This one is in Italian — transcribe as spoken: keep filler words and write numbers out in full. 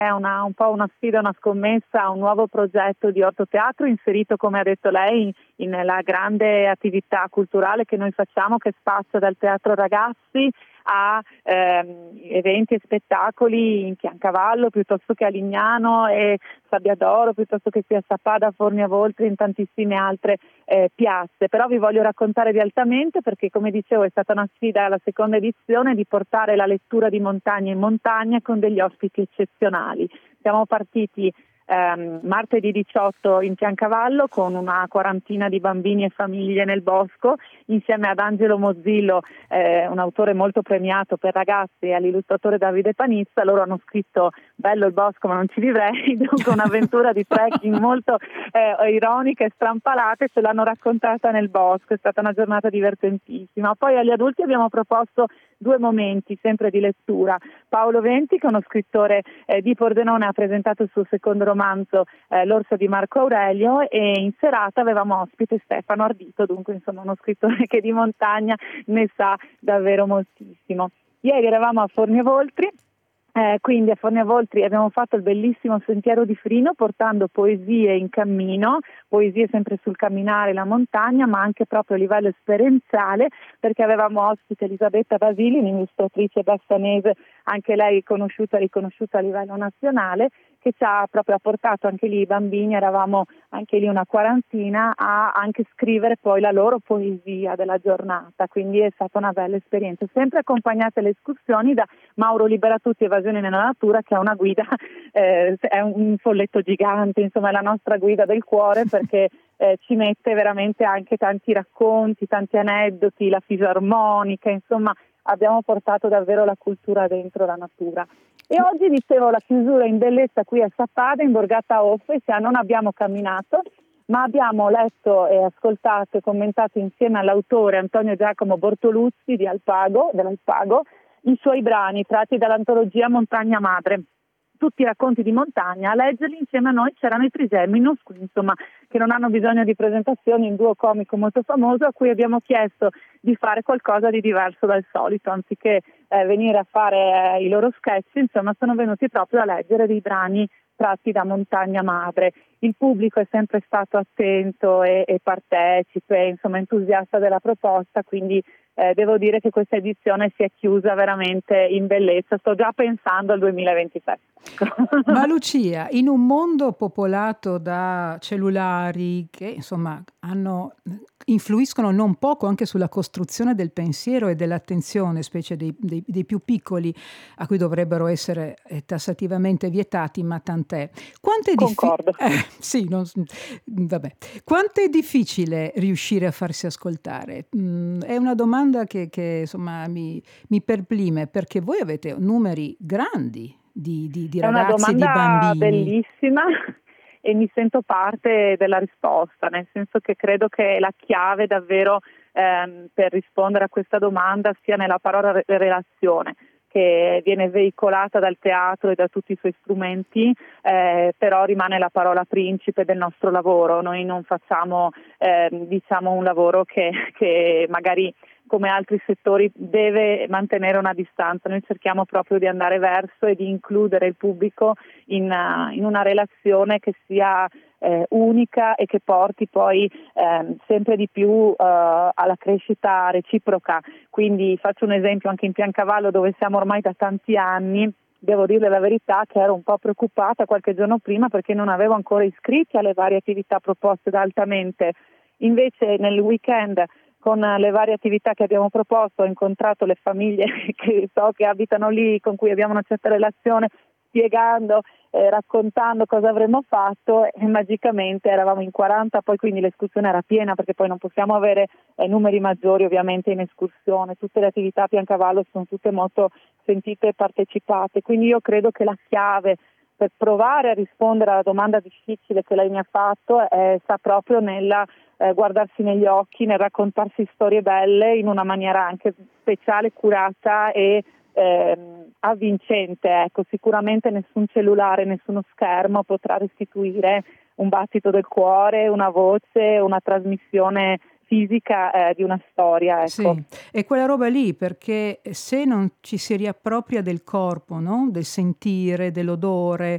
È una, un po' una sfida, una scommessa, un nuovo progetto di ortoteatro inserito, come ha detto lei, in, nella grande attività culturale che noi facciamo, che spazia dal teatro ragazzi a ehm, eventi e spettacoli in Piancavallo piuttosto che a Lignano e Sabbiadoro, piuttosto che qui a Sappada, Forni a Voltri, in tantissime altre eh, piazze. Però vi voglio raccontare di Altamente perché, come dicevo, è stata una sfida alla seconda edizione di portare la lettura di montagna in montagna con degli ospiti eccezionali. Siamo partiti ehm, martedì diciotto in Piancavallo con una quarantina di bambini e famiglie nel bosco, insieme ad Angelo Mozzillo, eh, un autore molto premiato per ragazzi, e all'illustratore Davide Panizza. Loro hanno scritto "Bello il bosco ma non ci vivrei", dunque un'avventura di trekking molto eh, ironica e strampalata, e ce l'hanno raccontata nel bosco. È stata una giornata divertentissima. Poi agli adulti abbiamo proposto due momenti sempre di lettura. Paolo Venti, che è uno scrittore eh, di Pordenone, ha presentato il suo secondo romanzo eh, L'orso di Marco Aurelio, e in serata avevamo ospite Stefano Ardito, dunque insomma uno scrittore che di montagna ne sa davvero moltissimo. Ieri eravamo a Forni e Voltri. Eh, quindi a Forni e Voltri abbiamo fatto il bellissimo Sentiero di Frino, portando poesie in cammino, poesie sempre sul camminare la montagna, ma anche proprio a livello esperienziale, perché avevamo ospite Elisabetta Basili, un'illustratrice bassanese, anche lei conosciuta e riconosciuta a livello nazionale, che ci ha proprio portato anche lì i bambini, eravamo anche lì una quarantina, a anche scrivere poi la loro poesia della giornata, quindi è stata una bella esperienza, sempre accompagnate le escursioni da Mauro Liberatutti, Evasione nella natura, che è una guida, eh, è un folletto gigante, insomma è la nostra guida del cuore, perché eh, ci mette veramente anche tanti racconti, tanti aneddoti, la fisarmonica, insomma abbiamo portato davvero la cultura dentro la natura. E oggi, dicevo, la chiusura in bellezza qui a Sappada, in Borgata Offesa. Non abbiamo camminato, ma abbiamo letto e ascoltato e commentato insieme all'autore Antonio Giacomo Bortoluzzi di Alpago, dell'Alpago, i suoi brani tratti dall'antologia Montagna Madre. Tutti i racconti di montagna. A leggerli insieme a noi c'erano i Trisemino, insomma, che non hanno bisogno di presentazioni, un duo comico molto famoso, a cui abbiamo chiesto di fare qualcosa di diverso dal solito, anziché eh, venire a fare eh, i loro sketch, insomma sono venuti proprio a leggere dei brani tratti da Montagna Madre. Il pubblico è sempre stato attento e, e partecipe, insomma entusiasta della proposta, quindi eh, devo dire che questa edizione si è chiusa veramente in bellezza. Sto già pensando al duemilaventisette. Ma Lucia, in un mondo popolato da cellulari che insomma hanno influiscono non poco anche sulla costruzione del pensiero e dell'attenzione, specie dei, dei, dei più piccoli, a cui dovrebbero essere eh, tassativamente vietati, ma tant'è. Quanto è Concordo. diffi- eh, sì, non, vabbè. Quanto è difficile riuscire a farsi ascoltare? Mm, è una domanda che, che insomma mi, mi perplime, perché voi avete numeri grandi di, di, di È una ragazzi e di domanda bambini. bellissima e mi sento parte della risposta, nel senso che credo che la chiave davvero ehm, per rispondere a questa domanda sia nella parola re- relazione, che viene veicolata dal teatro e da tutti i suoi strumenti, eh, però rimane la parola principe del nostro lavoro. Noi non facciamo eh, diciamo un lavoro che, che magari come altri settori deve mantenere una distanza. Noi cerchiamo proprio di andare verso e di includere il pubblico in, uh, in una relazione che sia eh, unica e che porti poi eh, sempre di più uh, alla crescita reciproca. Quindi faccio un esempio anche in Piancavallo, dove siamo ormai da tanti anni. Devo dire la verità che ero un po' preoccupata qualche giorno prima perché non avevo ancora iscritti alle varie attività proposte da Altamente. Invece nel weekend, con le varie attività che abbiamo proposto, ho incontrato le famiglie che so che abitano lì, con cui abbiamo una certa relazione, spiegando, eh, raccontando cosa avremmo fatto, e magicamente eravamo in quaranta, poi quindi l'escursione era piena, perché poi non possiamo avere eh, numeri maggiori ovviamente in escursione. Tutte le attività a Piancavallo sono tutte molto sentite e partecipate, quindi io credo che la chiave per provare a rispondere alla domanda difficile che lei mi ha fatto eh, sta proprio nella eh, guardarsi negli occhi, nel raccontarsi storie belle in una maniera anche speciale, curata e eh, avvincente. Ecco, sicuramente nessun cellulare, nessuno schermo potrà restituire un battito del cuore, una voce, una trasmissione fisica eh, di una storia, ecco. Sì, è quella roba lì, perché se non ci si riappropria del corpo, no? Del sentire, dell'odore,